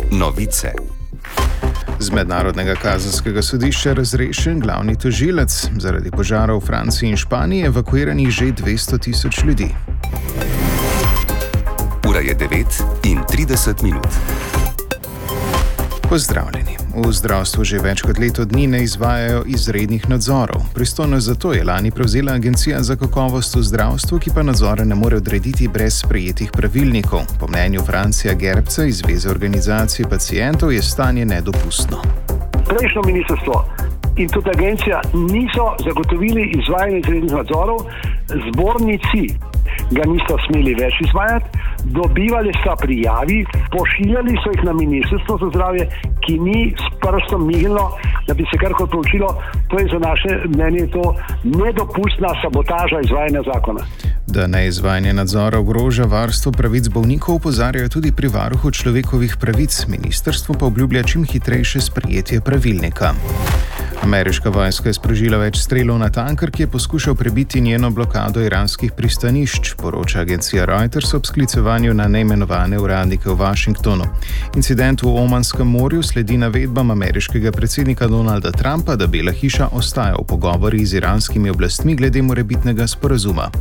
Novice. Z mednarodnega kazenskega sodišča razrešen glavni tožilec. Zaradi požara v Franciji in Španiji je evakuiranih že 200.000 ljudi. Ura je 9:30. Pozdravljeni. V zdravstvu že več kot leto dni ne izvajajo izrednih nadzorov. Pristojnost za to je lani prevzela Agencija za kakovost v zdravstvu, ki pa nadzore ne more odrediti brez sprejetih pravilnikov. Po mnenju Francija Gerbca iz Zveze organizacij pacientov je stanje nedopustno. Prejšnjo ministrstvo in tudi agencija niso zagotovili izvajanje izrednih nadzorov, zbornici ga niso smeli več izvajati, dobivali so prijavi, pošiljali so jih na Ministrstvo za zdravje, ki ni s prstom mignilo, da bi se karkoli proučilo. To je za naše mnenje to nedopustna sabotaža izvajanja zakona. Da neizvajanje nadzora ogroža varstvo pravic bolnikov, opozarjajo tudi pri varuhu človekovih pravic. Ministrstvo pa obljublja čim hitrejše sprejetje pravilnika. Ameriška vojska je sprožila več strelov na tanker, ki je poskušal prebiti njeno blokado iranskih pristanišč, poroča agencija Reuters ob sklicevanju na neimenovane uradnike v Washingtonu. Incident v Omanskem morju sledi navedbam ameriškega predsednika Donalda Trumpa, da Bela hiša ostaja v pogovorih z iranskimi oblastmi glede morebitnega sporazuma.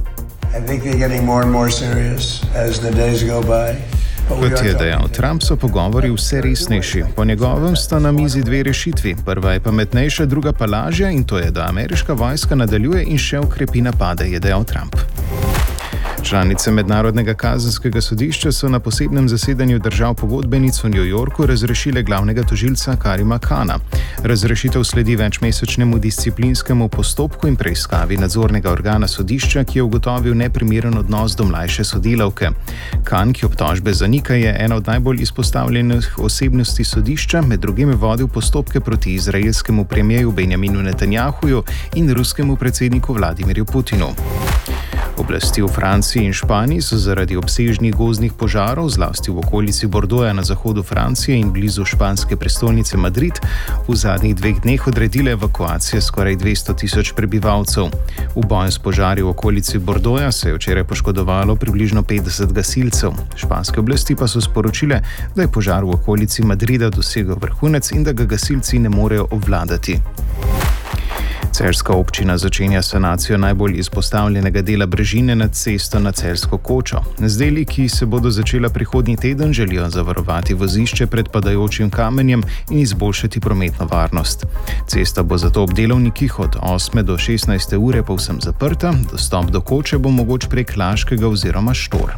Kot je dejal Trump, so pogovori vse resnejši. Po njegovem sta na mizi dve rešitvi. Prva je pametnejša, druga pa lažja in to je, da ameriška vojska nadaljuje in še ukrepi napade, je dejal Trump. Članice Mednarodnega kazenskega sodišča so na posebnem zasedanju držav pogodbenic v New Yorku razrešile glavnega tožilca Karima Khana. Razrešitev sledi večmesečnemu disciplinskemu postopku in preiskavi nadzornega organa sodišča, ki je ugotovil neprimeren odnos do mlajše sodelavke. Khan, ki obtožbe zanika, je ena od najbolj izpostavljenih osebnosti sodišča, med drugim je vodil postopke proti izraelskemu premijeju Benjaminu Netanjahuju in ruskemu predsedniku Vladimirju Putinu. Oblasti v Franciji in Španiji so zaradi obsežnih gozdnih požarov, zlasti v okolici Bordeauxa na zahodu Francije in blizu španske prestolnice Madrid, v zadnjih 2 dneh odredile evakuacije skoraj 200.000 prebivalcev. V boju s požari v okolici Bordeauxa se je včeraj poškodovalo približno 50 gasilcev. Španske oblasti pa so sporočile, da je požar v okolici Madrida dosegel vrhunec in da ga gasilci ne morejo obvladati. Celjska občina začenja sanacijo najbolj izpostavljenega dela brežine nad cesto na Celjsko kočo. Z deli, ki se bodo začela prihodnji teden, želijo zavarovati vozišče pred padajočim kamenjem in izboljšati prometno varnost. Cesta bo zato ob delovnikih od 8 do 16 ure povsem zaprta, dostop do koče bo mogoč prek Laškega oziroma Štor.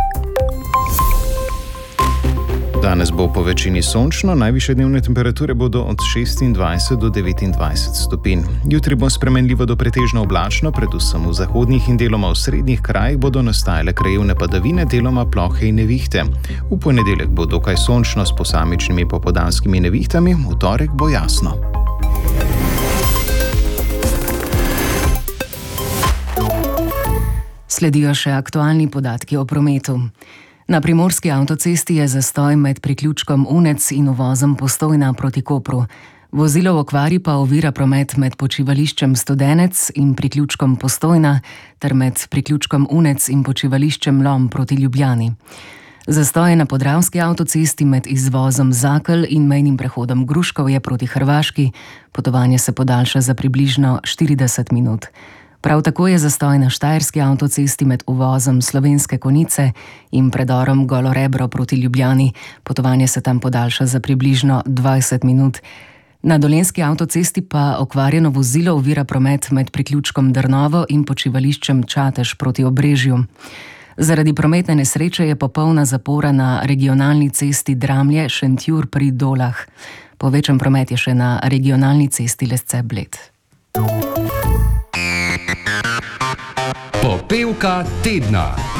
Danes bo po večini sončno, najvišje dnevne temperature bodo od 26 do 29 stopinj. Jutri bo spremenljivo do pretežno oblačno, predvsem v zahodnih in deloma v srednjih krajih bodo nastajale krajevne padavine, deloma plohe in nevihte. V ponedeljek bo dokaj sončno s posamičnimi popoldanskimi nevihtami, v torek bo jasno. Sledijo še aktualni podatki o prometu. Na primorski avtocesti je zastoj med priključkom Unec in uvozom Postojna proti Kopru. Vozilo v okvari pa ovira promet med počivališčem Studenec in priključkom Postojna ter med priključkom Unec in počivališčem Lom proti Ljubljani. Zastoj je na podravski avtocesti med izvozom Zakelj in mejnim prehodom Gruškovje proti Hrvaški. Potovanje se podaljša za približno 40 minut. Prav tako je zastoj na štajerski avtocesti med uvozom Slovenske Konjice in predorom Golo Rebro proti Ljubljani. Potovanje se tam podaljša za približno 20 minut. Na dolenjski avtocesti pa okvarjeno vozilo ovira promet med priključkom Drnovo in počivališčem Čatež proti Obrežju. Zaradi prometne nesreče je popolna zapora na regionalni cesti Dramlje-Šentjur pri Dolah. Povečan promet je še na regionalni cesti Lesce-Bled. Popevka tedna.